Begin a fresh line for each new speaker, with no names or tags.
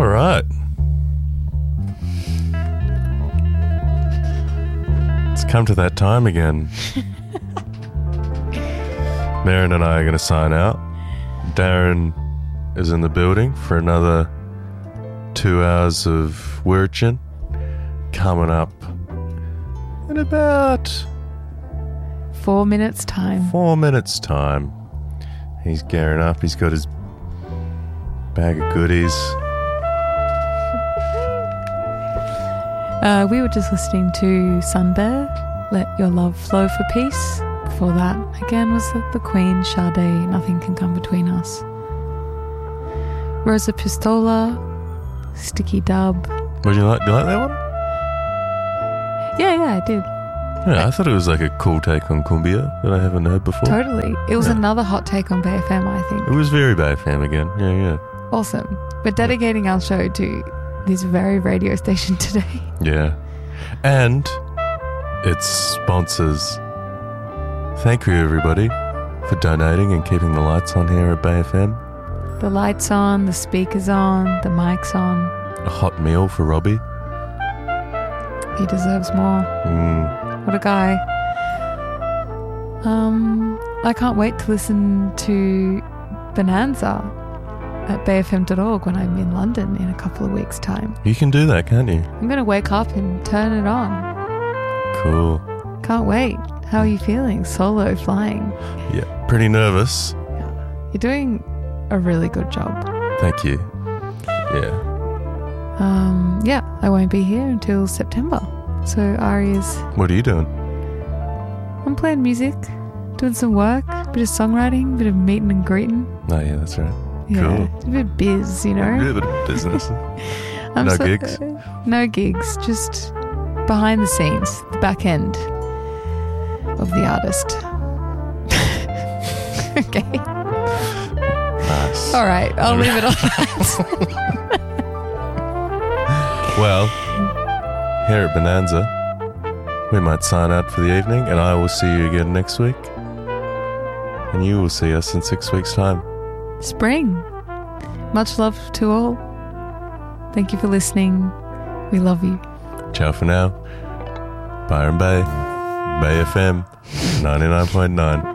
All right. It's come to that time again. Maren and I are going to sign out. Darren is in the building for another 2 hours of Wirchin coming up in about
4 minutes time.
4 minutes time. He's gearing up. He's got his bag of goodies.
We were just listening to Sunbear, Let Your Love Flow for Peace. Before that, again, was the Queen, Sade, Nothing Can Come Between Us. Rosa Pistola, Sticky Dub.
Would you like that one?
Yeah, I did.
Yeah, I thought it was like a cool take on cumbia that I haven't heard before.
Totally. It was another hot take on Bay FM, I think.
It was very Bay FM again. Yeah.
Awesome. We're dedicating our show to this very radio station today.
Yeah. And its sponsors. Thank you, everybody, for donating and keeping the lights on here at Bay FM.
The lights on, the speakers on, the mics on.
A hot meal for Robbie.
He deserves more. What a guy. I can't wait to listen to Bonanza at bayfm.org when I'm in London in a couple of weeks' time.
You can do that, can't you?
I'm going to wake up and turn it on.
Cool.
Can't wait. How are you feeling? Solo flying.
Yeah, pretty nervous.
You're doing a really good job.
Thank you. Yeah.
I won't be here until September. So Ari is...
What are you doing?
I'm playing music, doing some work, a bit of songwriting, a bit of meeting and greeting.
Oh, yeah, that's right.
Yeah,
Cool.
it's a bit of biz, you know?
A bit of business.
No
gigs?
No gigs, just behind the scenes, the back end of the artist. Okay.
Nice.
All right, I'll leave it on that.
Well, here at Bonanza, we might sign out for the evening, and I will see you again next week. And you will see us in 6 weeks' time.
Spring. Much love to all. Thank you for listening. We love you.
Ciao for now. Byron Bay. Bay FM 99.9.